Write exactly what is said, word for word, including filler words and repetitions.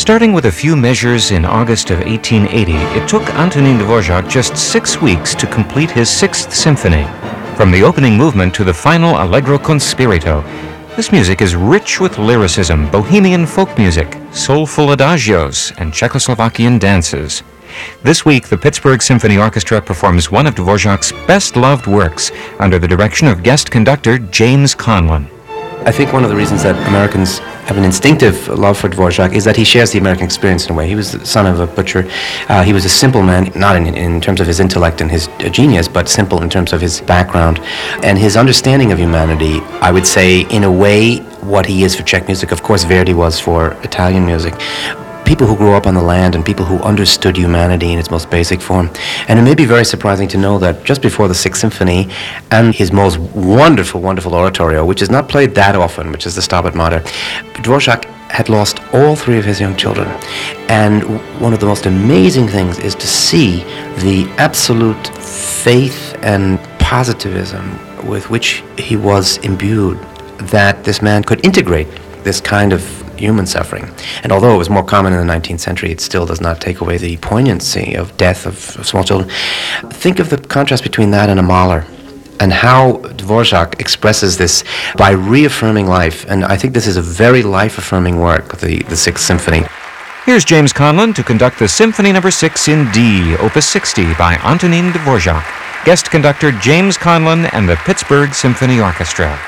Starting with a few measures in August of eighteen eighty, it took Antonin Dvorak just six weeks to complete his Sixth Symphony. From the opening movement to the final Allegro con spirito, this music is rich with lyricism, bohemian folk music, soulful adagios, and Czechoslovakian dances. This week, the Pittsburgh Symphony Orchestra performs one of Dvorak's best-loved works under the direction of guest conductor James Conlon. I think one of the reasons that Americans have an instinctive love for Dvorak is that he shares the American experience in a way. He was the son of a butcher. Uh, he was a simple man, not in, in terms of his intellect and his uh, genius, but simple in terms of his background. And his understanding of humanity, I would say, in a way, what he is for Czech music, of course Verdi was for Italian music. People who grew up on the land and people who understood humanity in its most basic form. And it may be very surprising to know that just before the Sixth Symphony and his most wonderful, wonderful oratorio, which is not played that often, which is the Stabat Mater, Dvorak had lost all three of his young children. And one of the most amazing things is to see the absolute faith and positivism with which he was imbued, that this man could integrate this kind of human suffering. And although it was more common in the nineteenth century, it still does not take away the poignancy of death of, of small children. Think of the contrast between that and a Mahler, and how Dvorak expresses this by reaffirming life. And I think this is a very life-affirming work, the, the Sixth Symphony. Here's James Conlon to conduct the Symphony Number six in D, Opus sixty by Antonin Dvorak. Guest conductor James Conlon and the Pittsburgh Symphony Orchestra.